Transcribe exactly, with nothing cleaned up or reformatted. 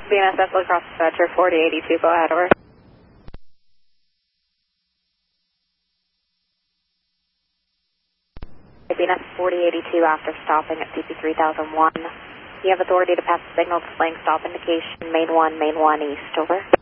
B N S F across dispatcher forty eighty-two, go ahead, over. B N S forty eighty-two after stopping at C P three thousand one. You have authority to pass the signal displaying stop indication, main one, main one east, over.